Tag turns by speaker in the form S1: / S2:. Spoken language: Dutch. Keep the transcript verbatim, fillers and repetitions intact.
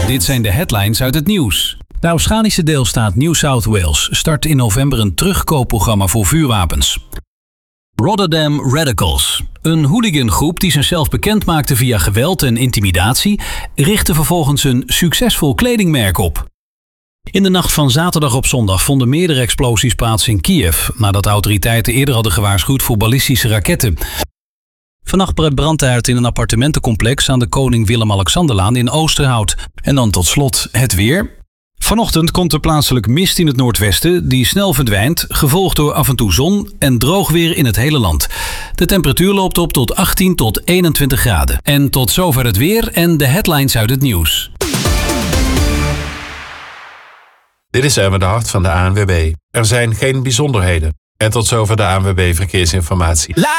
S1: Dit zijn de headlines uit het nieuws. De Australische deelstaat New South Wales start in november een terugkoopprogramma voor vuurwapens. Rotterdam Radicals. Een hooligangroep die zichzelf bekend maakte via geweld en intimidatie, richtte vervolgens een succesvol kledingmerk op. In de nacht van zaterdag op zondag vonden meerdere explosies plaats in Kiev, nadat autoriteiten eerder hadden gewaarschuwd voor ballistische raketten. Vannacht brak brand uit in een appartementencomplex aan de Koning Willem-Alexanderlaan in Oosterhout. En dan tot slot het weer. Vanochtend komt er plaatselijk mist in het noordwesten, die snel verdwijnt, gevolgd door af en toe zon en droog weer in het hele land. De temperatuur loopt op tot achttien tot eenentwintig graden. En tot zover het weer en de headlines uit het nieuws.
S2: Dit is Erwin de Hart van de A N W B. Er zijn geen bijzonderheden. En tot zover de A N W B Verkeersinformatie.